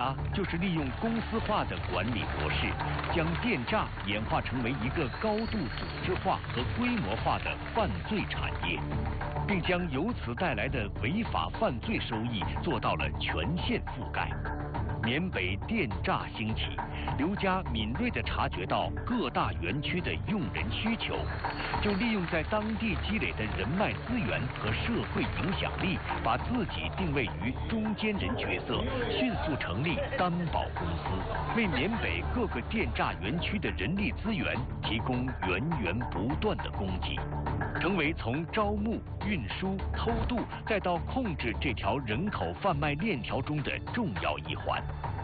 家就是利用公司化的管理模式，将电诈演化成为一个高度组织化和规模化的犯罪产业，并将由此带来的违法犯罪收益做到了全线覆盖。缅北电诈兴起，刘家敏锐地察觉到各大园区的用人需求，就利用在当地积累的人脉资源和社会影响力，把自己定位于中间人角色，迅速成立担保公司，为缅北各个电诈园区的人力资源提供源源不断的供给，成为从招募、运输、偷渡，再到控制这条人口贩卖链条中的重要一环。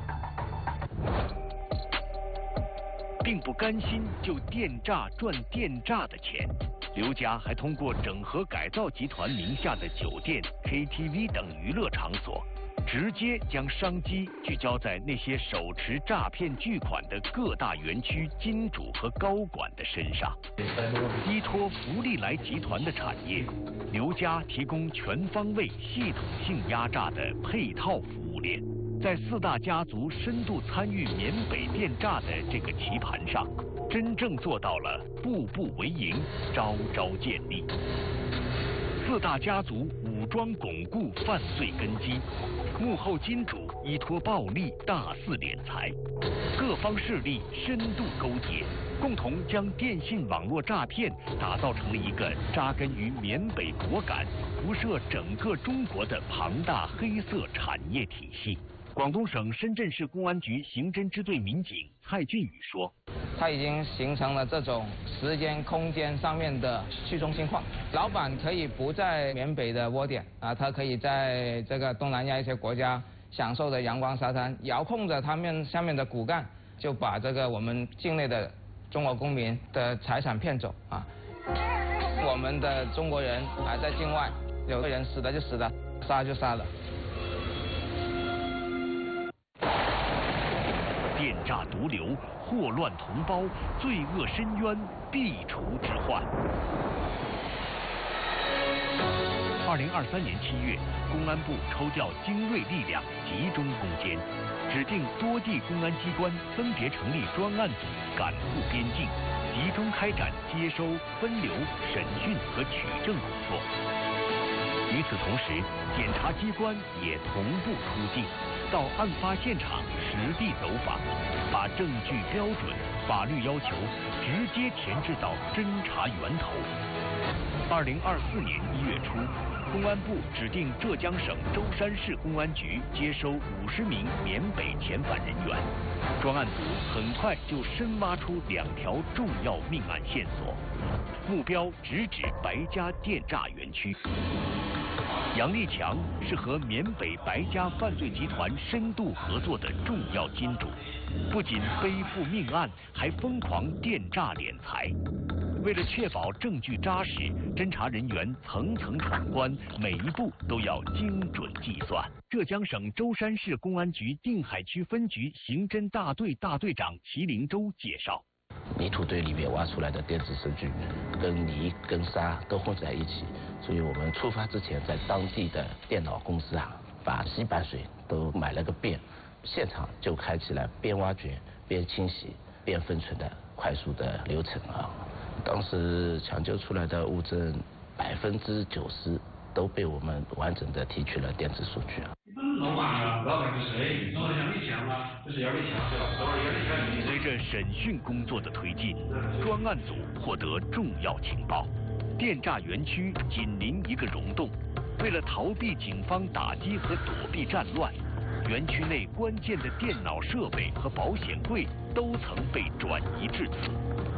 并不甘心就电诈赚电诈的钱，刘家还通过整合改造集团名下的酒店、KTV 等娱乐场所，直接将商机聚焦在那些手持诈骗巨款的各大园区金主和高管的身上。依托福利来集团的产业，刘家提供全方位、系统性压榨的配套服务链。在四大家族深度参与缅北电诈的这个棋盘上，真正做到了步步为营，招招见利。四大家族武装巩固犯罪根基，幕后金主依托暴力大肆敛财，各方势力深度勾结，共同将电信网络诈骗打造成了一个扎根于缅北果敢、辐射整个中国的庞大黑色产业体系。广东省深圳市公安局刑侦支队民警蔡俊宇说：“ 它已经形成了这种时间、空间上面的去中心化。老板可以不在缅北的窝点啊，他可以在这个东南亚一些国家享受着阳光沙滩，遥控着他们下面的骨干，就把这个我们境内的中国公民的财产骗走啊。我们的中国人还在境外，有个人死的就死的，杀就杀了。” 电诈毒瘤，祸乱同胞，罪恶深渊，必除之患。2023年7月，公安部抽调精锐力量，集中攻坚，指定多地公安机关分别成立专案组，赶赴边境，集中开展接收、分流、审讯和取证工作。与此同时，检察机关也同步出境，到案发现场实地走访，把证据标准、法律要求直接填制到侦查源头。2024年1月初，公安部指定浙江省舟山市公安局接收50名缅北遣返人员，专案组很快就深挖出2条重要命案线索，目标直指白家电诈园区。杨立强是和缅北白家犯罪集团深度合作的重要金主，不仅背负命案，还疯狂电诈敛财。为了确保证据扎实，侦查人员层层闯关，每一步都要精准计算。浙江省舟山市公安局定海区分局刑侦大队大队长齐灵洲介绍。 泥土堆里面挖出来的电子证据跟泥跟沙都混在一起，所以我们出发之前在当地的电脑公司把洗板水都买了个遍，现场就开启了边挖掘边清洗边分存的快速的流程当时抢救出来的物证90%都被我们完整的提取了电子数据老板是谁？老板杨立强吗？这是杨立强对吧？ 随着审讯工作的推进，专案组获得重要情报：电诈园区紧邻一个溶洞，为了逃避警方打击和躲避战乱，园区内关键的电脑设备和保险柜都曾被转移至此。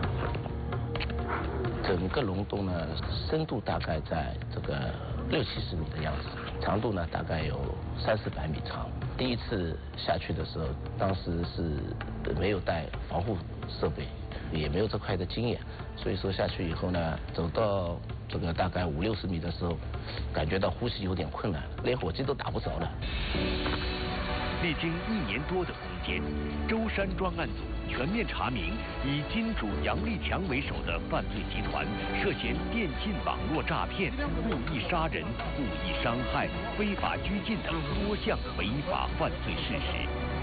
整个溶洞呢，深度大概在这个60-70米的样子，长度呢大概有300-400米长。第一次下去的时候，当时是没有带防护设备，也没有这块的经验，所以说下去以后呢，走到这个大概50-60米的时候，感觉到呼吸有点困难，连火机都打不着了。 历经1年多的攻坚，舟山专案组全面查明以金主杨立强为首的犯罪集团涉嫌电信网络诈骗、故意杀人、故意伤害、非法拘禁等多项违法犯罪事实，